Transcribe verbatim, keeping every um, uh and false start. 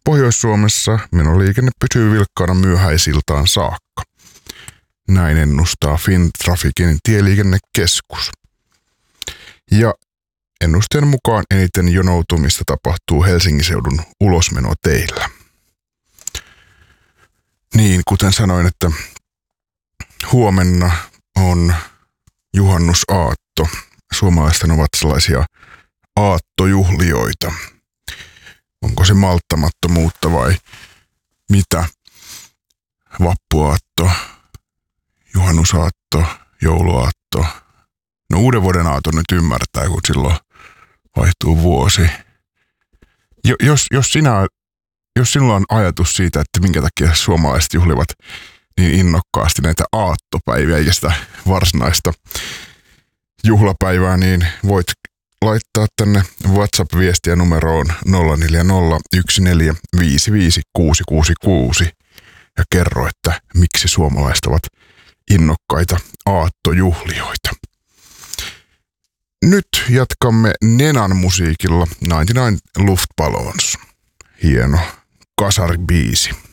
Pohjois-Suomessa menoliikenne pysyy vilkkaana myöhäisiltaan saakka. Näin ennustaa Fintraficin tieliikennekeskus. Ja ennusteen mukaan eniten jonoutumista tapahtuu Helsingin seudun ulosmenoteillä. Niin, kuten sanoin, että huomenna on juhannusaatto. Suomalaiset ovat sellaisia aattojuhlijoita. Onko se malttamattomuutta vai mitä? Vappuaatto, juhannusaatto, jouluaatto. No uuden vuoden aatto nyt ymmärtää, kun silloin vaihtuu vuosi. Jo, jos, jos, sinä, jos sinulla on ajatus siitä, että minkä takia suomalaiset juhlivat niin innokkaasti näitä aattopäiviä eikä sitä varsinaista juhlapäivää, niin voit laittaa tänne WhatsApp-viestiä numeroon nolla neljä nolla yksi neljä viisi viisi kuusi kuusi kuusi ja kerro, että miksi suomalaiset ovat innokkaita aattojuhlijoita. Nyt jatkamme Nenan musiikilla yhdeksänkymmentäyhdeksän Luftballons. Hieno kasaribiisi.